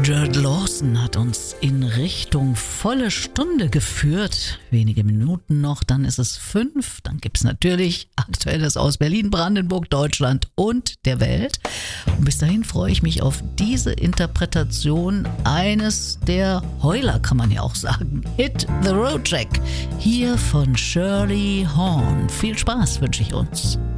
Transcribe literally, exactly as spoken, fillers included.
Jared Lawson hat uns in Richtung volle Stunde geführt. Wenige Minuten noch, dann ist es fünf. Dann gibt es natürlich Aktuelles aus Berlin, Brandenburg, Deutschland und der Welt. Und bis dahin freue ich mich auf diese Interpretation eines der Heuler, kann man ja auch sagen. Hit the Road Jack. Hier von Shirley Horn. Viel Spaß wünsche ich uns.